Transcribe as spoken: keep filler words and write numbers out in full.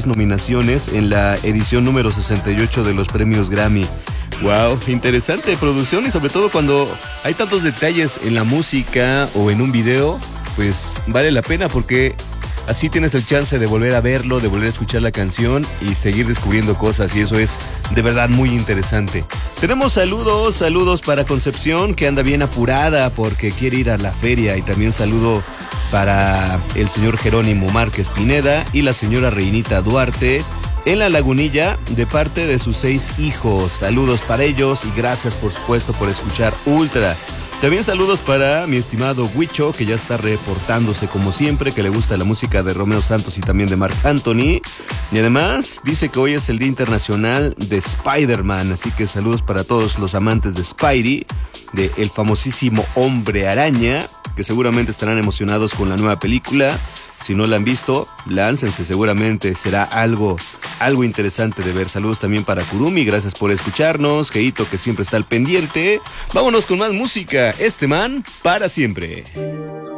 seis nominaciones en la edición número sesenta y ocho de los premios Grammy. Wow, interesante producción, y sobre todo cuando hay tantos detalles en la música o en un video, pues vale la pena, porque así tienes el chance de volver a verlo, de volver a escuchar la canción y seguir descubriendo cosas, y eso es de verdad muy interesante. Tenemos saludos, saludos para Concepción, que anda bien apurada porque quiere ir a la feria, y también saludo para el señor Jerónimo Márquez Pineda y la señora Reinita Duarte en La Lagunilla, de parte de sus seis hijos. Saludos para ellos y gracias por supuesto por escuchar Ultra. También saludos para mi estimado Huicho, que ya está reportándose como siempre, que le gusta la música de Romeo Santos y también de Marc Anthony. Y además dice que hoy es el Día Internacional de Spider-Man, así que saludos para todos los amantes de Spidey, de el famosísimo Hombre Araña, que seguramente estarán emocionados con la nueva película. Si no la han visto, láncense, seguramente será algo, algo interesante de ver. Saludos también para Kurumi, gracias por escucharnos. Keito, que siempre está al pendiente. Vámonos con más música, este man para siempre.